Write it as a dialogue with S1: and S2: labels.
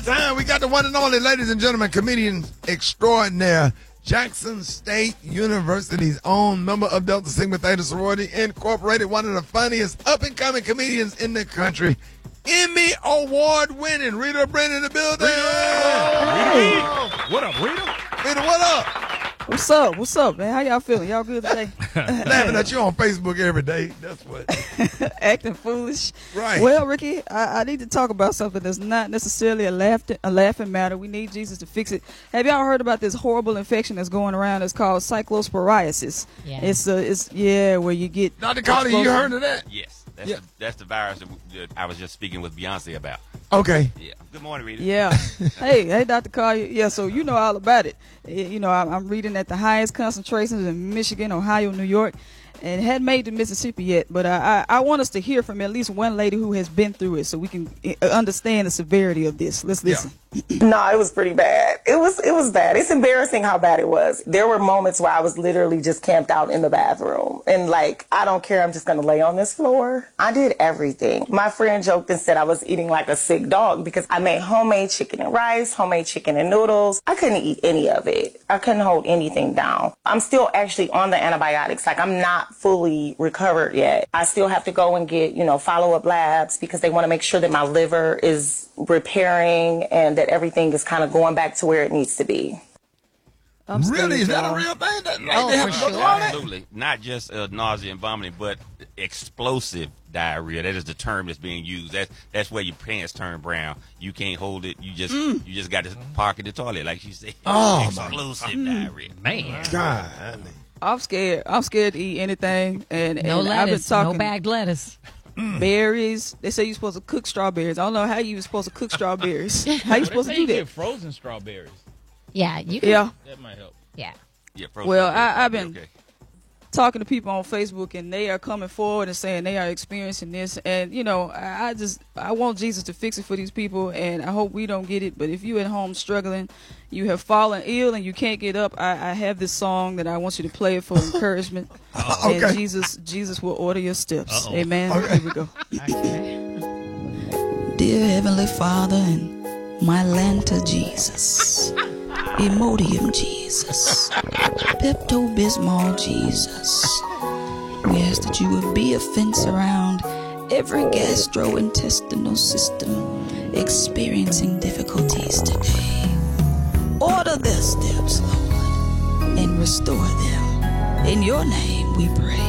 S1: Time we got the one and only, ladies and gentlemen, comedian extraordinaire, Jackson State University's own member of Delta Sigma Theta Sorority Incorporated, one of the funniest up-and-coming comedians in the country, Emmy Award-winning Rita Brent in the building.
S2: Rita. What up, Rita?
S1: Rita, what up?
S3: What's up? What's up, man? How y'all feeling? Y'all good today?
S1: Laughing at you on Facebook every day. That's what.
S3: Acting foolish.
S1: Right.
S3: Well, Ricky, I need to talk about something that's not necessarily a laughing matter. We need Jesus to fix it. Have y'all heard about this horrible infection that's going around? It's called cyclosporiasis.
S4: Yeah.
S3: It's where you get.
S1: Dr. Carly, you heard of that?
S5: Yes, that's the virus that I was just speaking with Beyonce about.
S1: Okay.
S5: Yeah. Good morning, Rita.
S3: Yeah. Hey, Dr. Carl. Yeah, so you know all about it. You know, I'm reading at the highest concentrations in Michigan, Ohio, New York, and it hadn't made to Mississippi yet. But I want us to hear from at least one lady who has been through it so we can understand the severity of this. Let's listen.
S6: No, it was pretty bad. It was bad. It's embarrassing how bad it was. There were moments where I was literally just camped out in the bathroom and like, I don't care. I'm just going to lay on this floor. I did everything. My friend joked and said I was eating like a sick dog because I made homemade chicken and rice, homemade chicken and noodles. I couldn't eat any of it. I couldn't hold anything down. I'm still actually on the antibiotics. Like I'm not fully recovered yet. I still have to go and get, follow-up labs because they want to make sure that my liver is repairing and that everything is kind of going back to where it needs to be.
S1: Really? Is that a real thing?
S4: For sure.
S5: Absolutely. Not just nausea and vomiting, but explosive diarrhea. That is the term that's being used. That's where your pants turn brown. You can't hold it. You just got to park in the toilet, like you said.
S1: Oh,
S5: explosive diarrhea.
S4: Man.
S1: God.
S3: I'm scared. I'm scared to eat anything. And
S4: No
S3: I've been
S4: lettuce.
S3: talking
S4: No bagged lettuce.
S3: berries. They say you're supposed to cook strawberries. I don't know how you supposed to cook strawberries. How you supposed to do
S2: Get
S3: that?
S2: frozen strawberries.
S4: Yeah, you can.
S3: Yeah.
S2: That might help.
S4: Yeah.
S5: Yeah, frozen
S3: Well,
S5: strawberries
S3: I've
S5: might be
S3: been talking to people on Facebook, and they are coming forward and saying they are experiencing this. And I want Jesus to fix it for these people, and I hope we don't get it. But if you at home struggling, you have fallen ill and you can't get up, I have this song that I want you to play for encouragement.
S1: Okay.
S3: And Jesus will order your steps. Amen.
S1: Okay.
S3: Here we go. Dear Heavenly Father and my Lanta Jesus, Imodium Jesus, Pepto-Bismol Jesus, we ask that you would be a fence around every gastrointestinal system experiencing difficulties today. Order their steps, Lord, and restore them. In your name we pray.